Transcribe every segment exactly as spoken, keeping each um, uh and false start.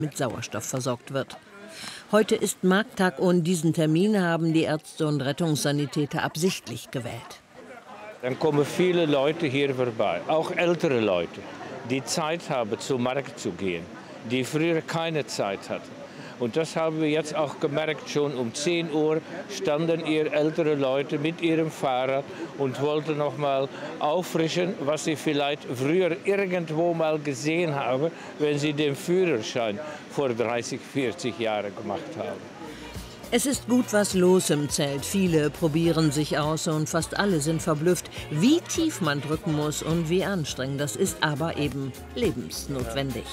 mit Sauerstoff versorgt wird. Heute ist Markttag. Ohne diesen Termin haben die Ärzte und Rettungssanitäter absichtlich gewählt. Dann kommen viele Leute hier vorbei, auch ältere Leute, die Zeit haben, zum Markt zu gehen, die früher keine Zeit hatten. Und das haben wir jetzt auch gemerkt, schon um zehn Uhr standen hier ältere Leute mit ihrem Fahrrad und wollten noch mal auffrischen, was sie vielleicht früher irgendwo mal gesehen haben, wenn sie den Führerschein vor dreißig, vierzig Jahren gemacht haben. Es ist gut was los im Zelt. Viele probieren sich aus und fast alle sind verblüfft, wie tief man drücken muss und wie anstrengend das ist, aber eben lebensnotwendig.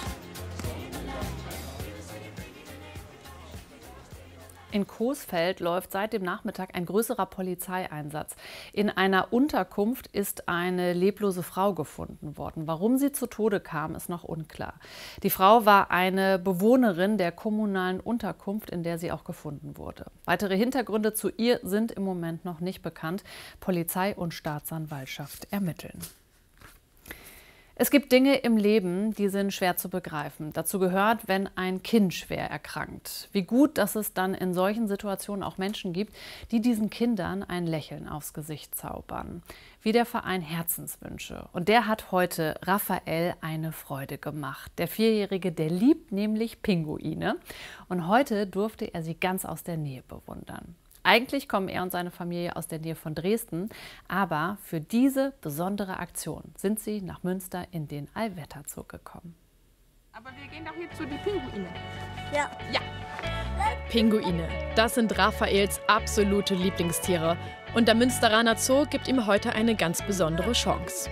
In Coesfeld läuft seit dem Nachmittag ein größerer Polizeieinsatz. In einer Unterkunft ist eine leblose Frau gefunden worden. Warum sie zu Tode kam, ist noch unklar. Die Frau war eine Bewohnerin der kommunalen Unterkunft, in der sie auch gefunden wurde. Weitere Hintergründe zu ihr sind im Moment noch nicht bekannt. Polizei und Staatsanwaltschaft ermitteln. Es gibt Dinge im Leben, die sind schwer zu begreifen. Dazu gehört, wenn ein Kind schwer erkrankt. Wie gut, dass es dann in solchen Situationen auch Menschen gibt, die diesen Kindern ein Lächeln aufs Gesicht zaubern. Wie der Verein Herzenswünsche. Und der hat heute Raphael eine Freude gemacht. Der Vierjährige, der liebt nämlich Pinguine. Und heute durfte er sie ganz aus der Nähe bewundern. Eigentlich kommen er und seine Familie aus der Nähe von Dresden, aber für diese besondere Aktion sind sie nach Münster in den Allwetterzoo gekommen. Aber wir gehen doch hier zu den Pinguinen. Ja. Ja. Pinguine, das sind Raphaels absolute Lieblingstiere. Und der Münsteraner Zoo gibt ihm heute eine ganz besondere Chance.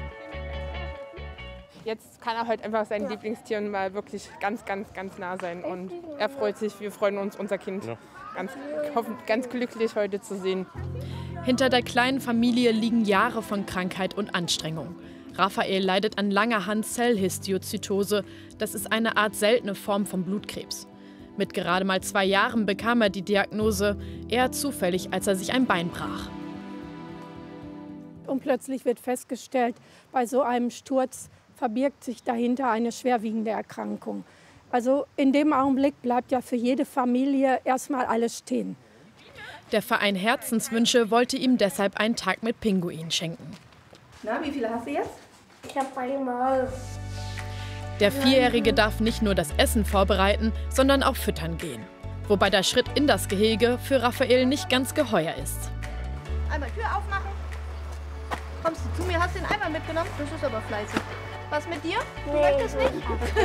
Jetzt kann er halt einfach seinen Lieblingstieren mal wirklich ganz, ganz, ganz nah sein. Und er freut sich, wir freuen uns, unser Kind ja. ganz, ganz glücklich heute zu sehen. Hinter der kleinen Familie liegen Jahre von Krankheit und Anstrengung. Raphael leidet an Langerhans-Zellhistiozytose. Das ist eine Art seltene Form von Blutkrebs. Mit gerade mal zwei Jahren bekam er die Diagnose, eher zufällig, als er sich ein Bein brach. Und plötzlich wird festgestellt, bei so einem Sturz verbirgt sich dahinter eine schwerwiegende Erkrankung. Also in dem Augenblick bleibt ja für jede Familie erstmal alles stehen. Der Verein Herzenswünsche wollte ihm deshalb einen Tag mit Pinguinen schenken. Na, wie viele hast du jetzt? Ich habe einmal. Der Vierjährige darf nicht nur das Essen vorbereiten, sondern auch füttern gehen. Wobei der Schritt in das Gehege für Raphael nicht ganz geheuer ist. Einmal Tür aufmachen. Kommst du zu mir, hast den Eimer mitgenommen? Das ist aber fleißig. Was mit dir? Du nee. möchtest nicht?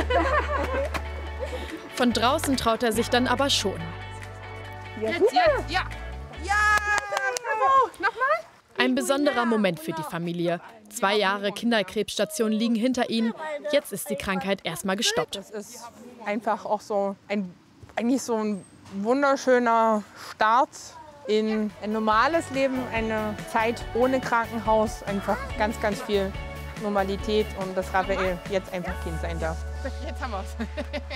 Von draußen traut er sich dann aber schon. Jetzt, jetzt, ja! Ja! Bravo! Nochmal? Ein besonderer Moment für die Familie. Zwei Jahre Kinderkrebsstation liegen hinter ihnen. Jetzt ist die Krankheit erstmal gestoppt. Das ist einfach auch so ein, eigentlich so ein wunderschöner Start in ein normales Leben, eine Zeit ohne Krankenhaus, einfach ganz, ganz viel Normalität und dass Raphael jetzt einfach Kind sein darf. Jetzt haben wir es.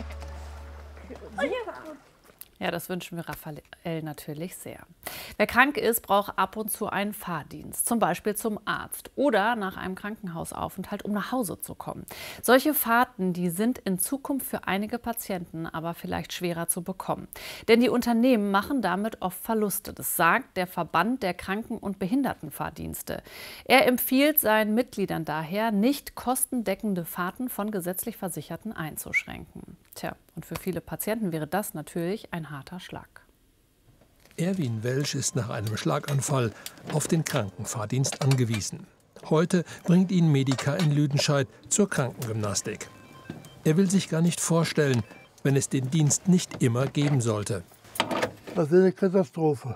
Ja, das wünschen wir Raphael natürlich sehr. Wer krank ist, braucht ab und zu einen Fahrdienst, zum Beispiel zum Arzt oder nach einem Krankenhausaufenthalt, um nach Hause zu kommen. Solche Fahrten, die sind in Zukunft für einige Patienten aber vielleicht schwerer zu bekommen. Denn die Unternehmen machen damit oft Verluste. Das sagt der Verband der Kranken- und Behindertenfahrdienste. Er empfiehlt seinen Mitgliedern daher, nicht kostendeckende Fahrten von gesetzlich Versicherten einzuschränken. Tja, und für viele Patienten wäre das natürlich ein harter Schlag. Erwin Welsch ist nach einem Schlaganfall auf den Krankenfahrdienst angewiesen. Heute bringt ihn Medica in Lüdenscheid zur Krankengymnastik. Er will sich gar nicht vorstellen, wenn es den Dienst nicht immer geben sollte. Das ist eine Katastrophe.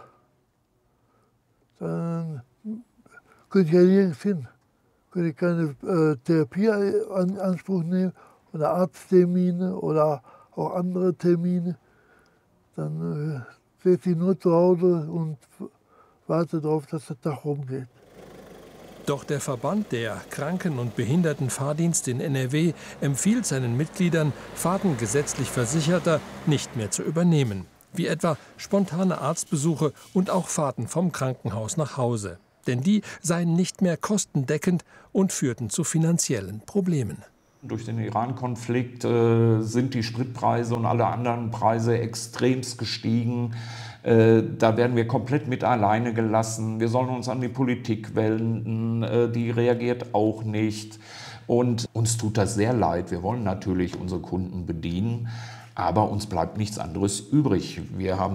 Dann könnte ich ja nirgends hin. Könnte ich keine äh, Therapie in Anspruch nehmen oder Arzttermine oder auch andere Termine. Dann äh, sitze ich nur zu Hause und warte darauf, dass der Tag rumgeht. Doch der Verband der Kranken- und Behindertenfahrdienste in N R W empfiehlt seinen Mitgliedern, Fahrten gesetzlich Versicherter nicht mehr zu übernehmen. Wie etwa spontane Arztbesuche und auch Fahrten vom Krankenhaus nach Hause. Denn die seien nicht mehr kostendeckend und führten zu finanziellen Problemen. Durch den Iran-Konflikt äh, sind die Spritpreise und alle anderen Preise extremst gestiegen. Äh, da werden wir komplett mit alleine gelassen. Wir sollen uns an die Politik wenden, äh, die reagiert auch nicht. Und uns tut das sehr leid. Wir wollen natürlich unsere Kunden bedienen, aber uns bleibt nichts anderes übrig. Wir haben